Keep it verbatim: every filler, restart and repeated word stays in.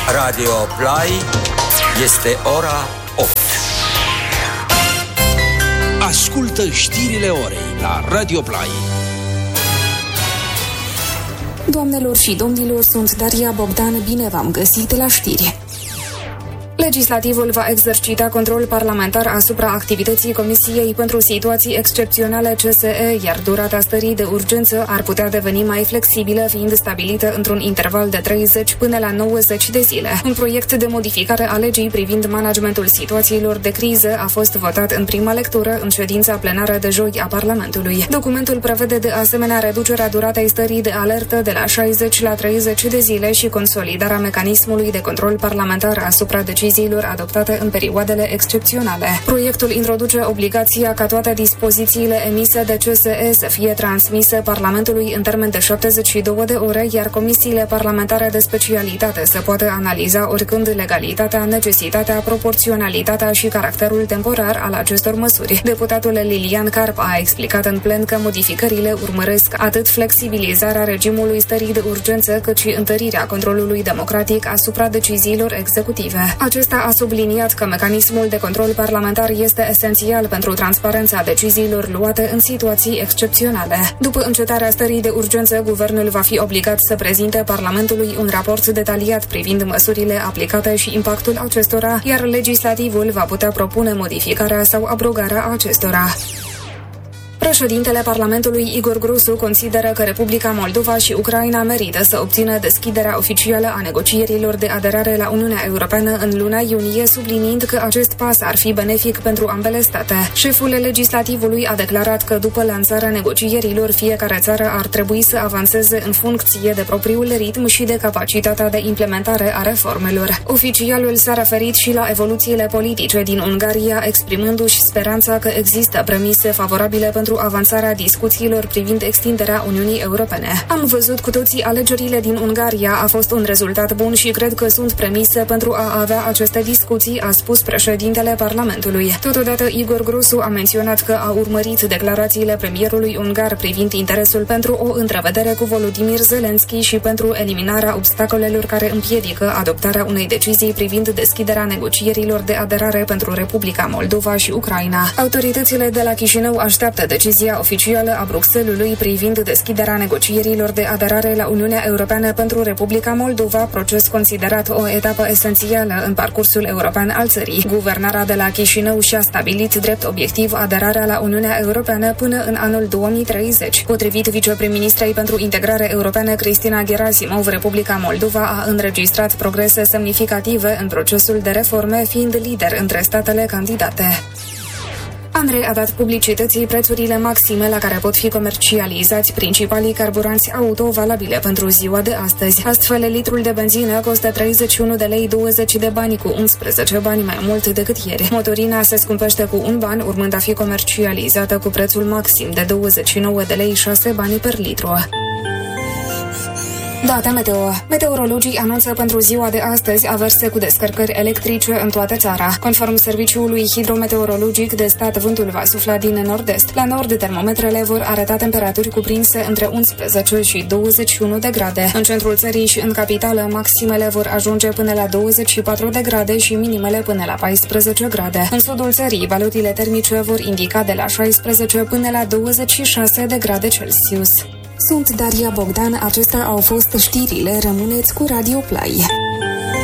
Radio Play, este ora opt. Ascultă știrile orei la Radio Play. Doamnelor și domnilor, sunt Daria Bogdan, bine v-am găsit la știri. Legislativul va exercita control parlamentar asupra activității Comisiei pentru Situații Excepționale C S E, iar durata stării de urgență ar putea deveni mai flexibilă, fiind stabilită într-un interval de treizeci până la nouăzeci de zile. Un proiect de modificare a legii privind managementul situațiilor de criză a fost votat în prima lectură în ședința plenară de joi a Parlamentului. Documentul prevede de asemenea reducerea duratei stării de alertă de la șaizeci la treizeci de zile și consolidarea mecanismului de control parlamentar asupra deciziilor adoptate în perioadele excepționale. Proiectul introduce obligația ca toate dispozițiile emise de C S E să fie transmise Parlamentului în termen de șaptezeci și două de ore, iar comisiile parlamentare de specialitate să poată analiza oricând legalitatea, necesitatea, proporționalitatea și caracterul temporar al acestor măsuri. Deputatul Lilian Carp a explicat în plen că modificările urmăresc atât flexibilizarea regimului stării de urgență, cât și întărirea controlului democratic asupra deciziilor executive. Acesta a subliniat că mecanismul de control parlamentar este esențial pentru transparența deciziilor luate în situații excepționale. După încetarea stării de urgență, guvernul va fi obligat să prezinte Parlamentului un raport detaliat privind măsurile aplicate și impactul acestora, iar legislativul va putea propune modificarea sau abrogarea acestora. Președintele Parlamentului Igor Grosu consideră că Republica Moldova și Ucraina merită să obțină deschiderea oficială a negocierilor de aderare la Uniunea Europeană în luna iunie, subliniind că acest pas ar fi benefic pentru ambele state. Șeful legislativului a declarat că după lansarea negocierilor, fiecare țară ar trebui să avanseze în funcție de propriul ritm și de capacitatea de implementare a reformelor. Oficialul s-a referit și la evoluțiile politice din Ungaria, exprimându-și speranța că există premise favorabile pentru avansarea discuțiilor privind extinderea Uniunii Europene. Am văzut cu toții alegerile din Ungaria, a fost un rezultat bun și cred că sunt premise pentru a avea aceste discuții, a spus președintele Parlamentului. Totodată, Igor Grosu a menționat că a urmărit declarațiile premierului ungar privind interesul pentru o întrevedere cu Volodymyr Zelensky și pentru eliminarea obstacolelor care împiedică adoptarea unei decizii privind deschiderea negocierilor de aderare pentru Republica Moldova și Ucraina. Autoritățile de la Chișinău așteaptă decizia oficială a Bruxellesului privind deschiderea negocierilor de aderare la Uniunea Europeană pentru Republica Moldova, proces considerat o etapă esențială în parcursul european al țării. Guvernarea de la Chișinău și-a stabilit drept obiectiv aderarea la Uniunea Europeană până în anul două mii treizeci. Potrivit viceprim-ministrei pentru integrare europeană Cristina Gerasimov, Republica Moldova a înregistrat progrese semnificative în procesul de reforme, fiind lider între statele candidate. ANRE a dat publicității prețurile maxime la care pot fi comercializați principalii carburanți auto valabile pentru ziua de astăzi. Astfel, litrul de benzină costă treizeci și unu de lei douăzeci de bani, cu unsprezece bani mai mult decât ieri. Motorina se scumpește cu un ban, urmând a fi comercializată cu prețul maxim de douăzeci și nouă de lei șase bani per litru. Date meteo. Meteorologii anunță pentru ziua de astăzi averse cu descărcări electrice în toată țara. Conform Serviciului Hidrometeorologic de Stat, vântul va sufla din nord-est. La nord, termometrele vor arăta temperaturi cuprinse între unsprezece și douăzeci și unu de grade. În centrul țării și în capitală, maximele vor ajunge până la douăzeci și patru de grade și minimele până la paisprezece grade. În sudul țării, valutile termice vor indica de la șaisprezece până la douăzeci și șase de grade Celsius. Sunt Daria Bogdan, acestea au fost știrile, rămâneți cu Radio Play.